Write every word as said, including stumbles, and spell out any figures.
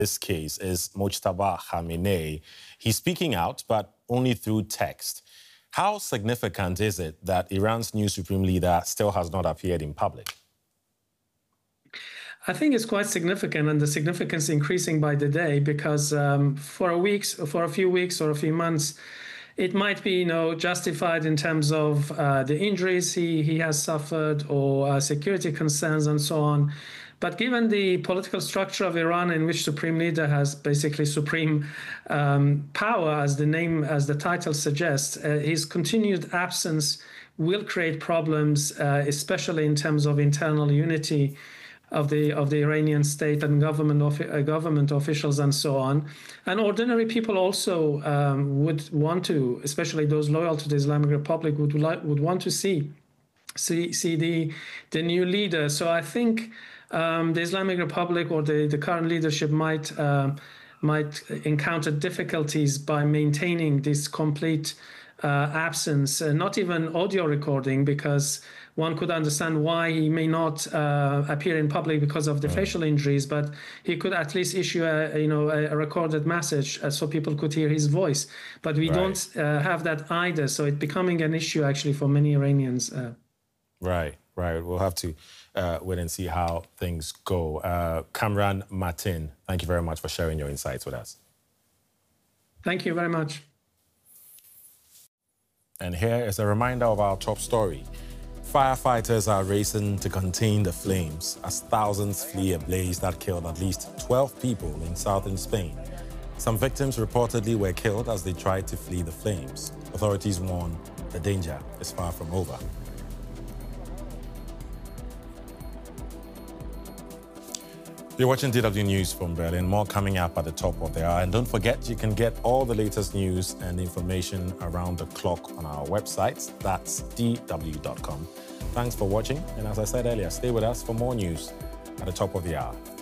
this case is Mojtaba Khamenei. He's speaking out, but only through text. How significant is it that Iran's new supreme leader still has not appeared in public? I think it's quite significant, and the significance increasing by the day, because um, for a weeks, for a few weeks or a few months, it might be, you know, justified in terms of uh, the injuries he, he has suffered or uh, security concerns and so on. But given the political structure of Iran, in which supreme leader has basically supreme um, power, as the name, as the title suggests, uh, his continued absence will create problems, uh, especially in terms of internal unity of the of the Iranian state and government of, uh, government officials and so on. And ordinary people also um, would want to, especially those loyal to the Islamic Republic, would like, would want to see see see the the new leader. So I think um, the Islamic Republic or the the current leadership might uh, might encounter difficulties by maintaining this complete uh, absence, uh, not even audio recording, because one could understand why he may not uh, appear in public because of the right. facial injuries, but he could at least issue a, you know, a recorded message uh, so people could hear his voice. But we right. don't uh, have that either, so it's becoming an issue actually for many Iranians. Uh. Right, right. We'll have to uh, wait and see how things go. Uh, Kamran Martin, thank you very much for sharing your insights with us. Thank you very much. And here is a reminder of our top story. Firefighters are racing to contain the flames as thousands flee a blaze that killed at least twelve people in southern Spain. Some victims reportedly were killed as they tried to flee the flames. Authorities warn the danger is far from over. You're watching D W News from Berlin. More coming up at the top of the hour. And don't forget, you can get all the latest news and information around the clock on our website. That's D W dot com. Thanks for watching. And as I said earlier, stay with us for more news at the top of the hour.